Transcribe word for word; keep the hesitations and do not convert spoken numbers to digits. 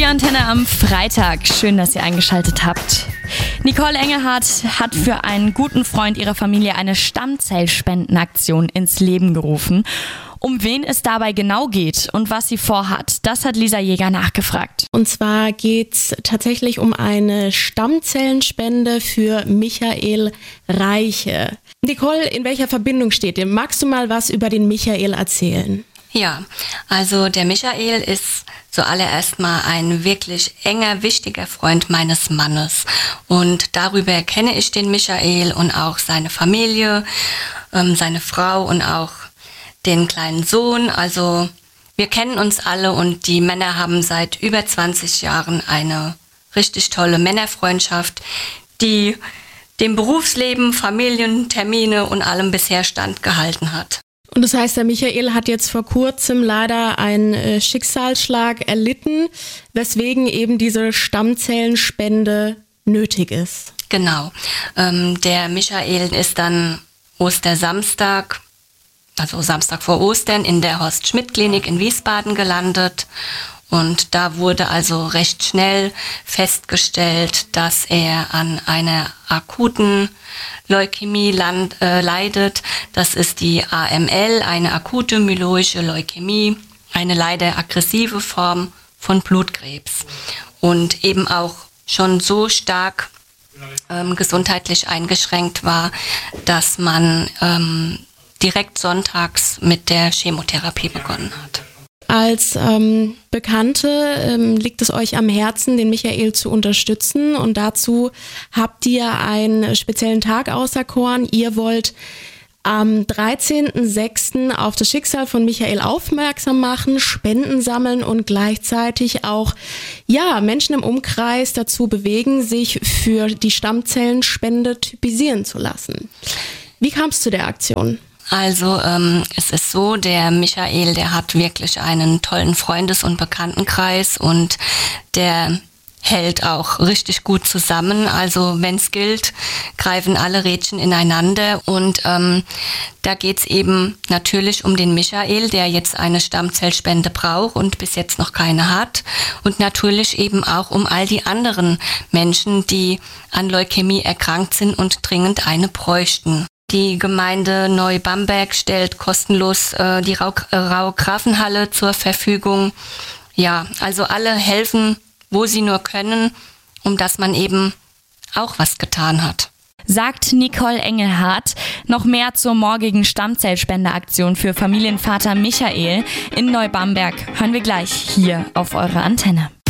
die Antenne am Freitag. Schön, dass ihr eingeschaltet habt. Nicole Engelhardt hat für einen guten Freund ihrer Familie eine Stammzellspendenaktion ins Leben gerufen. Um wen es dabei genau geht und was sie vorhat, das hat Lisa Jäger nachgefragt. Und zwar geht es tatsächlich um eine Stammzellenspende für Michael Reiche. Nicole, in welcher Verbindung steht ihr? Magst du mal was über den Michael erzählen? Ja, also der Michael ist zuallererst mal ein wirklich enger, wichtiger Freund meines Mannes. Und darüber kenne ich den Michael und auch seine Familie, ähm, seine Frau und auch den kleinen Sohn. Also wir kennen uns alle und die Männer haben seit über zwanzig Jahren eine richtig tolle Männerfreundschaft, die dem Berufsleben, Familien, Termine und allem bisher standgehalten hat. Und das heißt, der Michael hat jetzt vor kurzem leider einen äh, Schicksalsschlag erlitten, weswegen eben diese Stammzellenspende nötig ist. Genau. Ähm, der Michael ist dann Ostersamstag, also Samstag vor Ostern, in der Horst-Schmidt-Klinik in Wiesbaden gelandet. Und da wurde also recht schnell festgestellt, dass er an einer akuten Leukämie land, äh, leidet. Das ist die A M L, eine akute myeloische Leukämie, eine leider aggressive Form von Blutkrebs. Und eben auch schon so stark ähm, gesundheitlich eingeschränkt war, dass man ähm, direkt sonntags mit der Chemotherapie begonnen hat. Als ähm, Bekannte ähm, liegt es euch am Herzen, den Michael zu unterstützen, und dazu habt ihr einen speziellen Tag auserkoren. Ihr wollt am dreizehnten sechsten auf das Schicksal von Michael aufmerksam machen, Spenden sammeln und gleichzeitig auch ja, Menschen im Umkreis dazu bewegen, sich für die Stammzellenspende typisieren zu lassen. Wie kam es zu der Aktion? Also ähm, es ist so, der Michael, der hat wirklich einen tollen Freundes- und Bekanntenkreis und der hält auch richtig gut zusammen. Also wenn es gilt, greifen alle Rädchen ineinander und ähm, da geht's eben natürlich um den Michael, der jetzt eine Stammzellspende braucht und bis jetzt noch keine hat, und natürlich eben auch um all die anderen Menschen, die an Leukämie erkrankt sind und dringend eine bräuchten. Die Gemeinde Neubamberg stellt kostenlos äh, die Rau-Grafenhalle zur Verfügung. Ja, also alle helfen, wo sie nur können, um dass man eben auch was getan hat. Sagt Nicole Engelhardt. Noch mehr zur morgigen Stammzellspendeaktion für Familienvater Michael in Neubamberg hören wir gleich hier auf eurer Antenne.